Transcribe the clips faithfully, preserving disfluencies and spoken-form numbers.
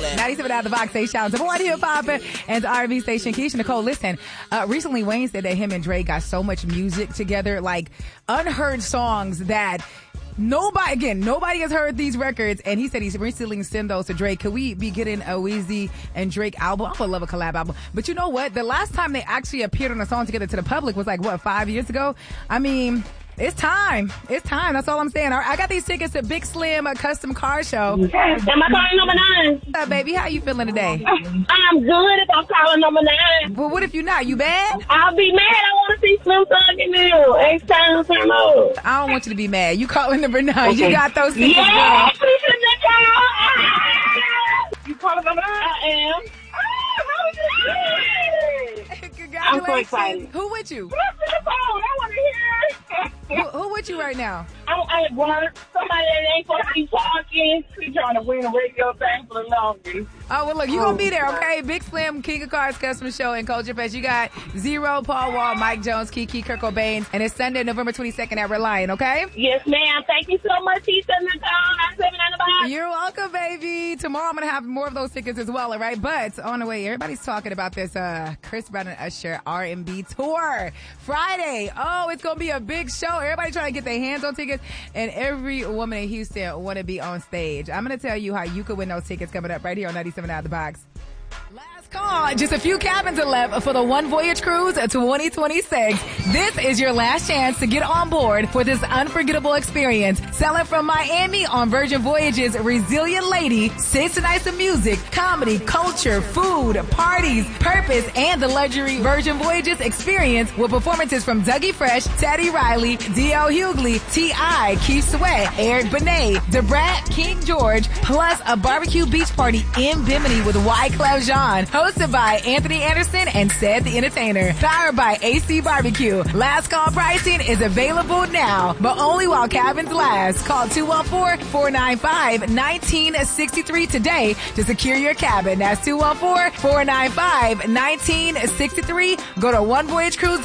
ninety-seven out of the box station. Number one hip hop and R and B station. Keisha Nicole, listen, uh, recently Wayne said that him and Drake got so much music together, like unheard songs that nobody, again, nobody has heard these records, and he said he's recently sent those to Drake. Could we be getting a Weezy and Drake album? I would love a collab album. But you know what? The last time they actually appeared on a song together to the public was like, what, five years ago? I mean, it's time. It's time. That's all I'm saying. I got these tickets to Big Slim, a custom car show. Yes. Am I calling number nine? Uh, baby, how you feeling today? I'm good if I'm calling number nine. Well, what if you're not? You bad? I'll be mad. I want to see Slim Thug and Neil. H-Time, turn up. I don't want you to be mad. You calling number nine. Okay. You got those tickets, yeah, girl. You calling number nine? I am. Congratulations. I'm so excited. Who with you? What's the phone? I want to hear. Who, who with you right now? I'm at work. Somebody that ain't supposed to be talking. She's trying to win a radio thing for the longest. Oh, well, look, you're going to be there, okay? Big Slim, King of Cars Customer Show and Culture Fest. You got Zero, Paul Wall, Mike Jones, Kiki, Kurt Cobain, and it's Sunday, November twenty-second at Reliant, okay? Yes, ma'am. Thank you so much, Keisha Nicole. ninety-seven on the box. You're welcome, baby. Tomorrow I'm going to have more of those tickets as well, all right? But on the way, everybody's talking about this uh, Chris Brown and Usher R and B tour. Friday. Oh, it's going to be a big show. Everybody trying to get their hands on tickets, and every woman in Houston want to be on stage. I'm going to tell you how you could win those tickets coming up right here on ninety-seven Out of the Box. Last call. Just a few cabins are left for the One Voyage Cruise twenty twenty-six. This is your last chance to get on board for this unforgettable experience. Sailing from Miami on Virgin Voyages Resilient Lady, six nights of music, comedy, culture, food, parties, purpose, and the luxury Virgin Voyages experience with performances from Dougie Fresh, Teddy Riley, D L Hughley, T I, Keith Sweat, Eric Benet, DeBrat, King George, plus a barbecue beach party in Bimini with Wyclef Jean, hosted by Anthony Anderson and Ced the Entertainer, powered by A C Barbecue. Last call pricing is available now, but only while cabins last. Call two one four, four nine five, one nine six three today to secure your cabin. That's two one four, four nine five, one nine six three. Go to one voyage cruise.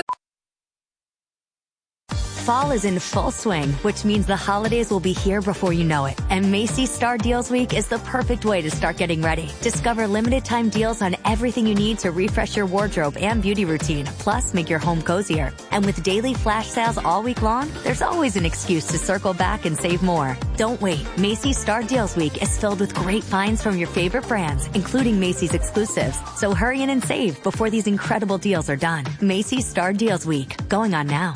Fall is in full swing, which means the holidays will be here before you know it. And Macy's Star Deals Week is the perfect way to start getting ready. Discover limited time deals on everything you need to refresh your wardrobe and beauty routine, plus make your home cozier. And with daily flash sales all week long, there's always an excuse to circle back and save more. Don't wait. Macy's Star Deals Week is filled with great finds from your favorite brands, including Macy's exclusives. So hurry in and save before these incredible deals are done. Macy's Star Deals Week, going on now.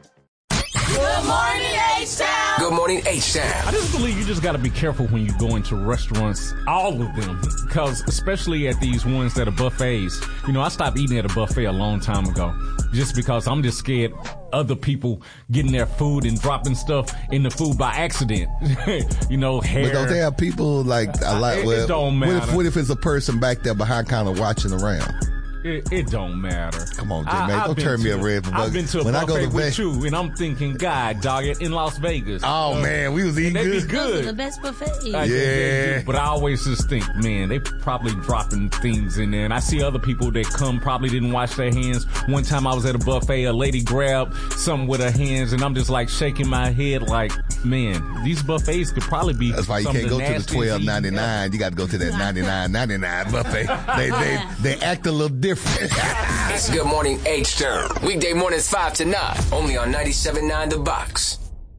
Good morning, H-Town. Good morning, H-Town. I just believe you just got to be careful when you go into restaurants, all of them, because especially at these ones that are buffets. You know, I stopped eating at a buffet a long time ago just because I'm just scared other people getting their food and dropping stuff in the food by accident. You know, hair. But don't they have people like, I like, it, well, it don't matter. What if, what if it's a person back there behind kind of watching around? It, it don't matter. Come on, J-Man. Don't turn me a red for I've been to a when buffet I go to with Vegas, you, and I'm thinking, God, dog it, in Las Vegas. Oh, uh, man, we was eating they good. Be good. Those are the best buffets. Uh, yeah. yeah, yeah. But I always just think, man, they probably dropping things in there. And I see other people that come probably didn't wash their hands. One time I was at a buffet, a lady grabbed something with her hands, and I'm just like shaking my head like, man, these buffets could probably be. That's why you can't go to the twelve ninety-nine. You got to go to that ninety-nine ninety-nine buffet. They they they act a little different. It's Good Morning H-Town. Weekday mornings five to nine. Only on ninety-seven point nine The Box.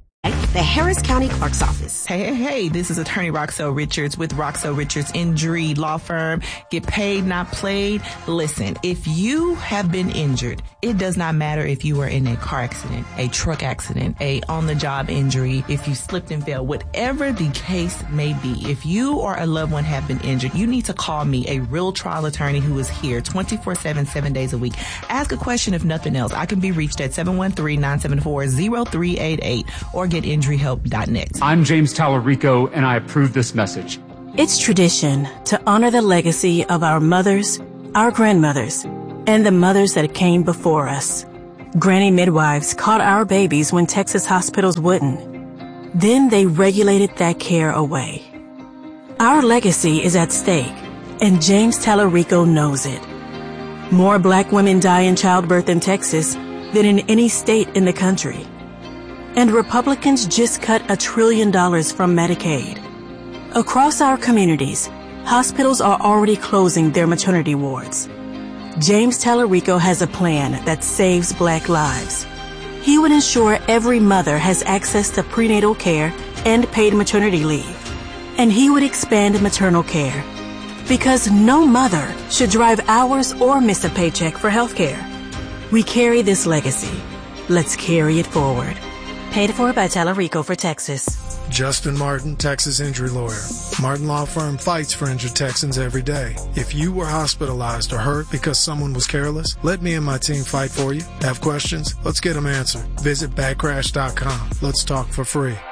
The Harris County Clerk's Office. Hey, hey, hey, this is Attorney Roxelle Richards with Roxelle Richards Injury Law Firm. Get paid, not played. Listen, if you have been injured, it does not matter if you were in a car accident, a truck accident, a on-the-job injury, if you slipped and fell, whatever the case may be. If you or a loved one have been injured, you need to call me, a real trial attorney who is here twenty-four seven, seven days a week. Ask a question if nothing else. I can be reached at seven one three, nine seven four, zero three eight eight or get injury help dot net. I'm James Tallarico, and I approve this message. It's tradition to honor the legacy of our mothers, our grandmothers, and the mothers that came before us. Granny midwives caught our babies when Texas hospitals wouldn't. Then they regulated that care away. Our legacy is at stake, and James Tallarico knows it. More black women die in childbirth in Texas than in any state in the country. And Republicans just cut a trillion dollars from Medicaid. Across our communities, hospitals are already closing their maternity wards. James Tallarico has a plan that saves Black lives. He would ensure every mother has access to prenatal care and paid maternity leave. And he would expand maternal care. Because no mother should drive hours or miss a paycheck for health care. We carry this legacy. Let's carry it forward. Paid for by Tallarico for Texas. Justin Martin, Texas injury lawyer. Martin Law Firm fights for injured Texans every day. If you were hospitalized or hurt because someone was careless, let me and my team fight for you. Have questions? Let's get them answered. Visit back crash dot com. Let's talk for free.